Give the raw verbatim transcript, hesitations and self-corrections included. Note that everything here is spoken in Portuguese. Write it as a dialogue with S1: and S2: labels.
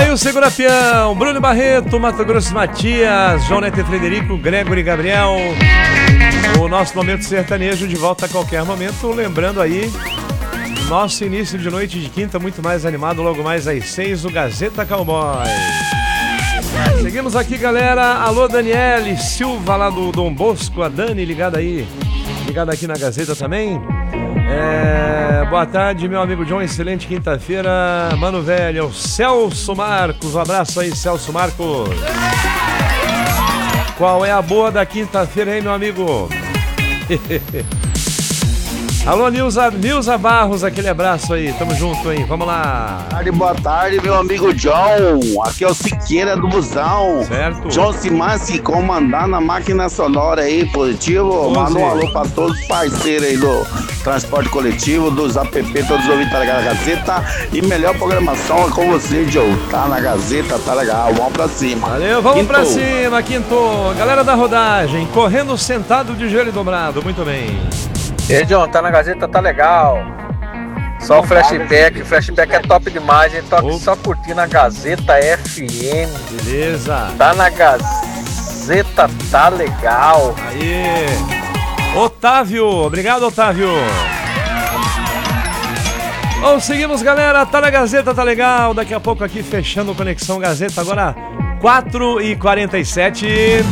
S1: aí o Segura Peão, Bruno Barreto, Mato Grosso Matias, João Neto e Frederico, Gregory e Gabriel. O nosso momento sertanejo de volta a qualquer momento. Lembrando aí, nosso início de noite de quinta muito mais animado, logo mais às seis, o Gazeta Cowboy. Seguimos aqui, galera. Alô, Daniele Silva lá do Dom Bosco, a Dani ligada aí, ligada aqui na Gazeta também. É, boa tarde, meu amigo John, excelente quinta-feira, mano velho, é o Celso Marcos, um abraço aí, Celso Marcos. Qual é a boa da quinta-feira, hein, meu amigo? Alô, Nilza, Nilza Barros, aquele abraço aí, tamo junto, hein, vamos lá.
S2: Boa tarde, boa tarde, meu amigo John, aqui é o Siqueira do Busão.
S1: Certo.
S2: John Simassi, comandando a máquina sonora aí, positivo. Manda um alô pra todos os parceiros aí do transporte coletivo, dos app, todos os ouvintes da Gazeta. E melhor programação é com você, Joe. Tá na Gazeta, tá legal, vamos pra cima.
S1: Valeu, vamos
S2: Quinto.
S1: pra cima, Quinto. Galera da rodagem, correndo sentado de joelho dobrado, muito bem.
S3: E aí, John, tá na Gazeta, tá legal. Só o flashback, o flashback é top demais, hein? Tô aqui só curtindo a Gazeta F M.
S1: Beleza.
S3: Tá na Gazeta, tá legal.
S1: Aí. Otávio, obrigado, Otávio. Bom, seguimos, galera. Tá na Gazeta, tá legal. Daqui a pouco aqui fechando o Conexão Gazeta, agora quatro e quarenta e sete.